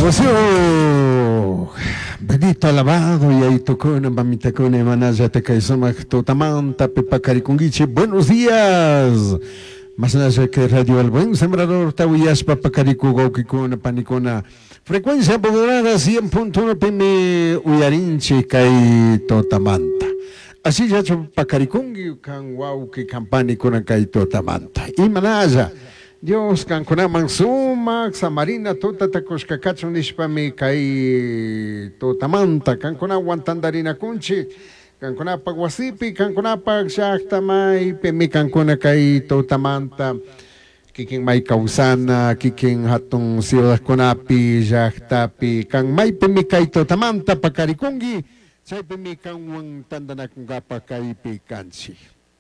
Wasio, bendito alabado y ahí tocó una mamita con manaya te caizoma totamanta pepa carikungiche. Buenos días. Más allá que Radio El Buen Sembrador, Tawiyas Papacaricu, Gaukikuna, Panicona, frecuencia modulada 100.1 PM, Uyarinche, Kai Totamanta. Así ya Pacaricungi, Kanwauki, Campanicuna, Kai Totamanta. Y Manaya. Dios cancuna mansuma, Samarina, tota tacoscacacho nishpami, Kai Totamanta, cancuna guantandarina kunchi. Cancuna paguasipi, cancuna pagshaktamay, pemi cancuna kay Totamanta, kiking may kausana, kiking hatong siya kunapi, jaktapi, kang may pemi kay Totamanta, pakarikungi, say pemi kang wang tanda kung gapa kay pikansi.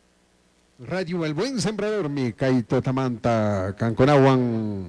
Radio El Buen Sembrador, mi kay Totamanta, canconawang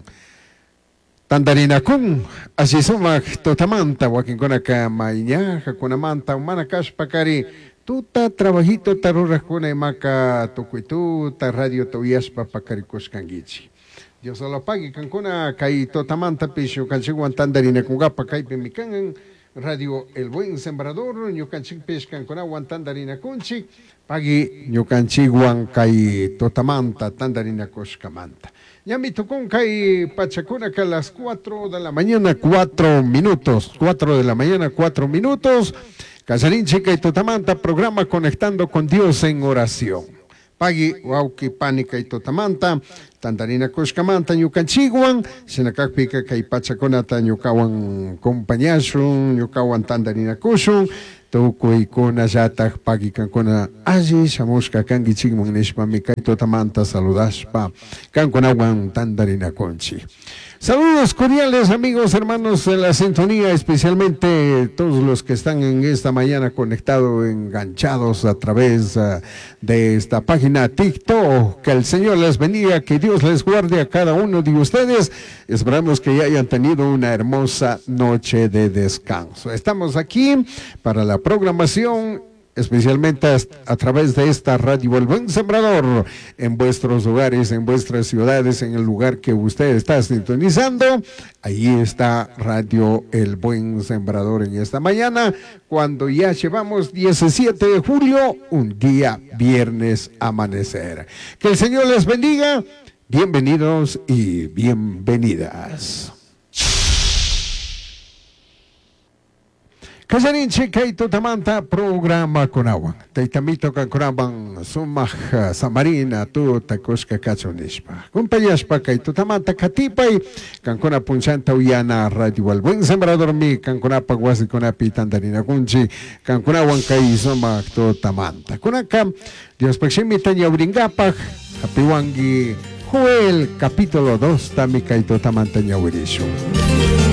tandarina kung asisumak Totamanta, wakin ko na ka mainya, kakunamanta, umanakas pakari, tuta trabajito tarura kuna maka tukuitu, ta radio tawiyas pa pakarikos kangichi. Dios lo pagi, kankuna kay Totamanta pisyo, kansiguan tandarina kung gapa kay pimikangan, Radio El Buen Sembrador, nyukansig pis kankunawan tandarina kunchi, pagi nyukansiguan kay Totamanta tandarina koskamanta. Yamito con kay Pachacuna que a las 4 de la mañana, 4 minutos. 4 de la mañana, 4 minutos. Casarín Chica y Totamanta, programa Conectando con Dios en Oración. Pagi, Wauki, Pánica y Totamanta, Tandarina Coscamanta, Ñucanchiguan, Senacacpica, Kay Pachaconata, Ñucawan Compañasun, Ñucawan Tandarina Cusun, Tukuy Kuna Yatak, Pagi Cancona, Aji, Samusca, Kangi Chigman, Nishpamica y Totamanta, Saludaspa, Canconawan Tandarina Conchi. Saludos cordiales amigos, hermanos de la sintonía, especialmente todos los que están en esta mañana conectados, enganchados a través de esta página TikTok. Que el Señor les bendiga, que Dios les guarde a cada uno de ustedes. Esperamos que ya hayan tenido una hermosa noche de descanso. Estamos aquí para la programación, especialmente a través de esta radio El Buen Sembrador, en vuestros hogares, en vuestras ciudades, en el lugar que usted está sintonizando. Ahí está Radio El Buen Sembrador en esta mañana, cuando ya llevamos 17 de julio, un día viernes amanecer. Que el Señor les bendiga, bienvenidos y bienvenidas. Casarín Chica y Totamanta, programa con agua. Taitamito cancoraban sumaj samarina tu tacosca cachonispa. Compañaspa kay Totamanta katipay, cancona punchanta uyana radio El Buen Sembrador mi, cancona paguasi con apitandarina kunchi, cancona huancay sumaj Totamanta. Kunaka, Dios peximitaña bringapaj, apiwangi Joel capítulo 2, tamika y Totamanta ñawirishu.